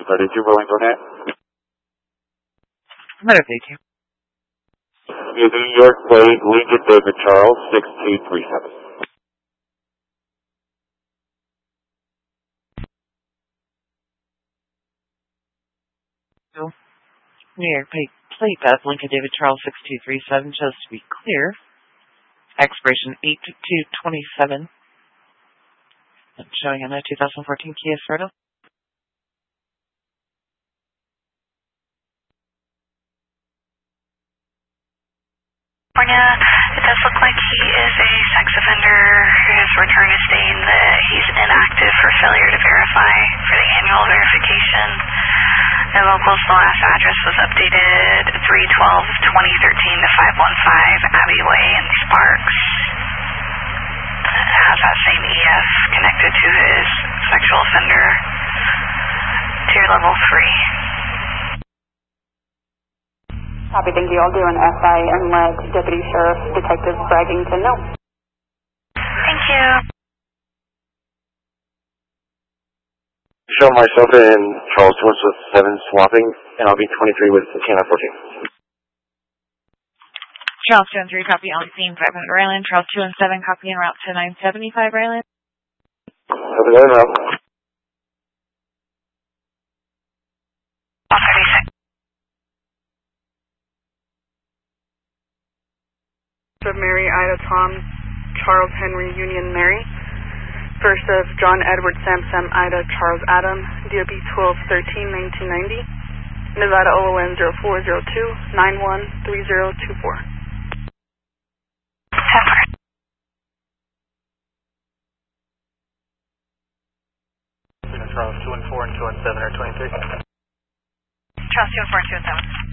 32 rolling Burnett. Better, thank you. New York plate, Lincoln David Charles, 6237. New York plate path, Lincoln David Charles 6237, shows to be clear. Expiration 8/2/27. Showing on a 2014 Kia Sorento. It does look like he is a sex offender whose return is saying that he's inactive for failure to verify for the annual verification. The local's last address was updated 3/12/2013 to 515 Abbey Way in Sparks. It has that same EF connected to his sexual offender tier level 3. Copy, thank you. I'll do an SI and let Deputy Sheriff Detective Braggington know. Thank you. Show myself in Charles Torrance with 7 swapping, and I'll be 23 with Canada 14. Charles 2 and 3, copy on scene, 500 Ryland. Charles 2 and 7, copy en route to 975 Ryland. Copy that en route. Of Mary, Ida, Tom, Charles, Henry, Union, Mary. First of John, Edward, Sam, Ida, Charles, Adam, DOB 12-13-1990. Nevada OON 0402-913024. Charles 2 and 4 and 2 and 7 are 23. Charles 2 and 4 and 2 and 7.